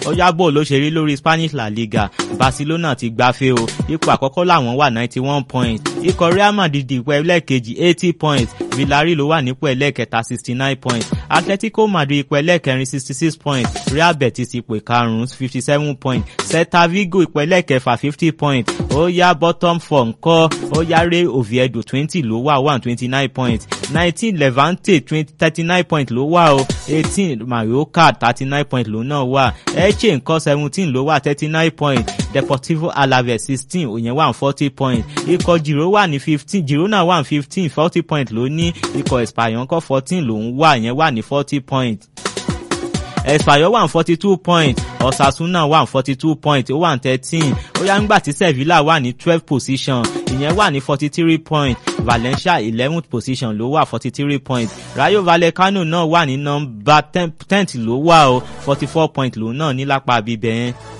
ó yábò ló ṣe rí lórí Spanish La Liga. Barcelona ti gbafẹ́ o, ipò àkọ́kọ́ làwọn wà 91 points, ikọ̀ Real Madrid ipò ẹlẹ́ẹ̀kejì 80 points, Villarreal ló wà nípò ẹlẹ́ẹ̀kẹta 69 points, Atletico Madrid ipò ẹlẹ́ẹ̀kẹrin 66 points, Real Betis ipò ìkarùn-ún 57 points, Celta Vigo ipò ẹlẹ́ẹ̀kẹfà 50 points, ó yá bottom 4 ńkọ́, ó yá Real Oviedo 20 ló wà 29 points, 19 Levante 39 points ló wà o, 18 Mallorca 39 points ló náà wà, Elche ńkọ́ 17 ló wà 39 points, Deportivo Alaves 16 òyìn wà 40 points, ikọ̀ Girona wà 15 40 points ló ní, ikọ̀ Espanyol ńkọ́ 14 ló ń wà yẹn wà ní 40 points. Espanyol wà 42 points, Osasuna wà 42 points, ó wà 13. Ó yá nígbà tí Sevilla wà ní 12th position, ìyẹn wà ní 43 points. Valencia 11th position ló wà 43 points. Rayo Vallecano náà wà ní number 10th ló wà o, 44 points ló náà ní lápá bíbẹ̀ yẹn.